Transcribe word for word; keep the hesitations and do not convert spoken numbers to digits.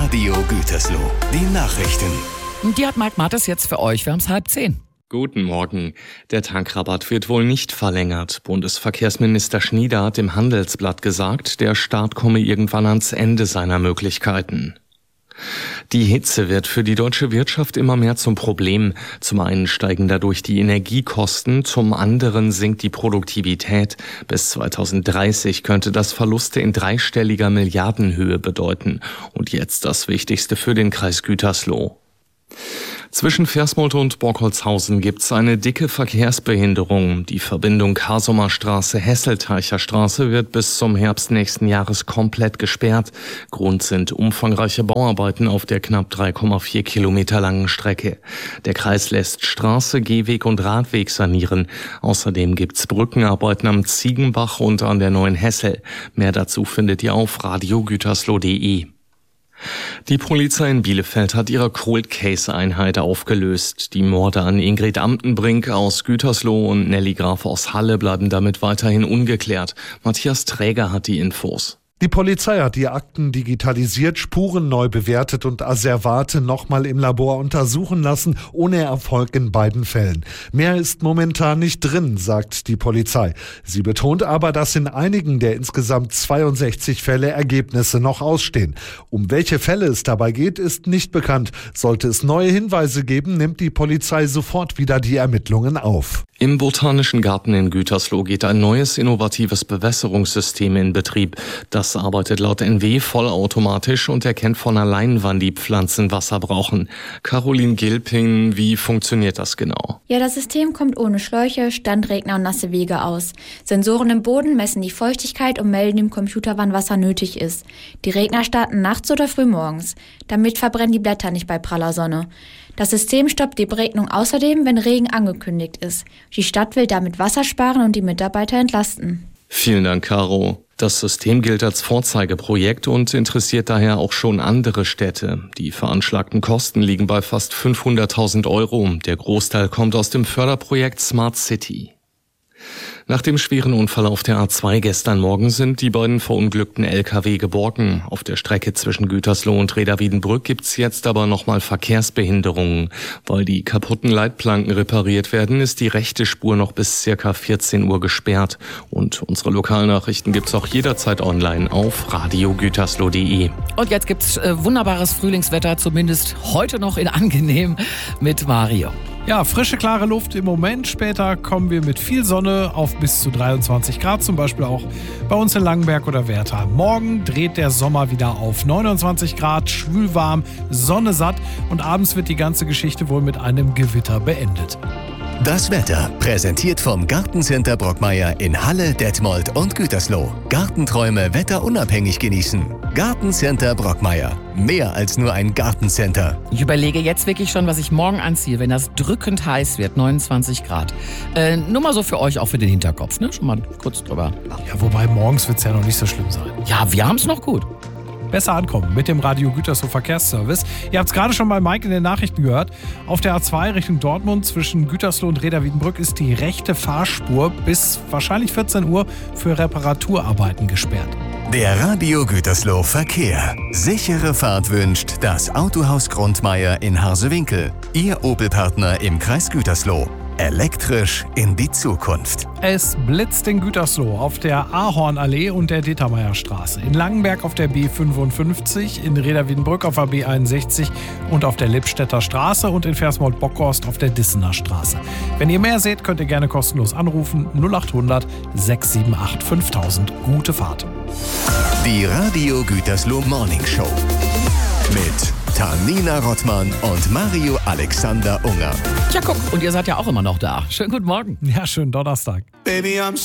Radio Gütersloh. Die Nachrichten. Und die hat Mike Mattes jetzt für euch. Wir haben es halb zehn. Guten Morgen. Der Tankrabatt wird wohl nicht verlängert. Bundesverkehrsminister Schnieder hat im Handelsblatt gesagt, der Staat komme irgendwann ans Ende seiner Möglichkeiten. Die Hitze wird für die deutsche Wirtschaft immer mehr zum Problem. Zum einen steigen dadurch die Energiekosten, zum anderen sinkt die Produktivität. Bis zweitausenddreißig könnte das Verluste in dreistelliger Milliardenhöhe bedeuten. Und jetzt das Wichtigste für den Kreis Gütersloh. Zwischen Versmold und Borkholzhausen gibt's eine dicke Verkehrsbehinderung. Die Verbindung Hasumer Straße-Hesselteicher Straße wird bis zum Herbst nächsten Jahres komplett gesperrt. Grund sind umfangreiche Bauarbeiten auf der knapp drei Komma vier Kilometer langen Strecke. Der Kreis lässt Straße, Gehweg und Radweg sanieren. Außerdem gibt's Brückenarbeiten am Ziegenbach und an der Neuen Hessel. Mehr dazu findet ihr auf radiogütersloh punkt de. Die Polizei in Bielefeld hat ihre Cold-Case-Einheit aufgelöst. Die Morde an Ingrid Amtenbrink aus Gütersloh und Nelly Graf aus Halle bleiben damit weiterhin ungeklärt. Matthias Träger hat die Infos. Die Polizei hat die Akten digitalisiert, Spuren neu bewertet und Asservate nochmal im Labor untersuchen lassen, ohne Erfolg in beiden Fällen. Mehr ist momentan nicht drin, sagt die Polizei. Sie betont aber, dass in einigen der insgesamt zweiundsechzig Fälle Ergebnisse noch ausstehen. Um welche Fälle es dabei geht, ist nicht bekannt. Sollte es neue Hinweise geben, nimmt die Polizei sofort wieder die Ermittlungen auf. Im Botanischen Garten in Gütersloh geht ein neues innovatives Bewässerungssystem in Betrieb. Das arbeitet laut N W vollautomatisch und erkennt von allein, wann die Pflanzen Wasser brauchen. Caroline Gilping, wie funktioniert das genau? Ja, das System kommt ohne Schläuche, Standregner und nasse Wege aus. Sensoren im Boden messen die Feuchtigkeit und melden dem Computer, wann Wasser nötig ist. Die Regner starten nachts oder frühmorgens. Damit verbrennen die Blätter nicht bei praller Sonne. Das System stoppt die Beregnung außerdem, wenn Regen angekündigt ist. Die Stadt will damit Wasser sparen und die Mitarbeiter entlasten. Vielen Dank, Caro. Das System gilt als Vorzeigeprojekt und interessiert daher auch schon andere Städte. Die veranschlagten Kosten liegen bei fast fünfhunderttausend Euro. Der Großteil kommt aus dem Förderprojekt Smart City. Nach dem schweren Unfall auf der A zwei gestern Morgen sind die beiden verunglückten L K W geborgen. Auf der Strecke zwischen Gütersloh und Reda-Wiedenbrück gibt's jetzt aber nochmal Verkehrsbehinderungen. Weil die kaputten Leitplanken repariert werden, ist die rechte Spur noch bis circa vierzehn Uhr gesperrt. Und unsere Lokalnachrichten gibt's auch jederzeit online auf radiogütersloh punkt de. Und jetzt gibt's äh, wunderbares Frühlingswetter, zumindest heute noch in angenehm mit Mario. Ja, frische, klare Luft im Moment. Später kommen wir mit viel Sonne auf bis zu dreiundzwanzig Grad, zum Beispiel auch bei uns in Langenberg oder Wertheim. Morgen dreht der Sommer wieder auf. neunundzwanzig Grad, schwülwarm, Sonne satt und abends wird die ganze Geschichte wohl mit einem Gewitter beendet. Das Wetter, präsentiert vom Gartencenter Brockmeier in Halle, Detmold und Gütersloh. Gartenträume wetterunabhängig genießen. Gartencenter Brockmeier. Mehr als nur ein Gartencenter. Ich überlege jetzt wirklich schon, was ich morgen anziehe, wenn das drückend heiß wird, neunundzwanzig Grad. Äh, nur mal so für euch, auch für den Hinterkopf, ne? Schon mal kurz drüber. Ja, wobei morgens wird es ja noch nicht so schlimm sein. Ja, wir haben es noch gut. Besser ankommen mit dem Radio Gütersloh Verkehrsservice. Ihr habt es gerade schon bei Mike in den Nachrichten gehört. Auf der A zwei Richtung Dortmund zwischen Gütersloh und Reda-Wiedenbrück ist die rechte Fahrspur bis wahrscheinlich vierzehn Uhr für Reparaturarbeiten gesperrt. Der Radio Gütersloh Verkehr. Sichere Fahrt wünscht das Autohaus Grundmeier in Harsewinkel. Ihr Opel-Partner im Kreis Gütersloh. Elektrisch in die Zukunft. Es blitzt in Gütersloh auf der Ahornallee und der Determeierstraße, in Langenberg auf der B fünfundfünfzig, in Reda-Wiedenbrück auf der B einundsechzig und auf der Lippstädter Straße und in Versmold-Bockhorst auf der Dissener Straße. Wenn ihr mehr seht, könnt ihr gerne kostenlos anrufen null acht hundert sechs sieben acht fünftausend. Gute Fahrt. Die Radio Gütersloh Morning Show mit Tanina Rottmann und Mario Alexander Unger. Tja, guck, und ihr seid ja auch immer noch da. Schönen guten Morgen. Ja, schönen Donnerstag. Baby, I'm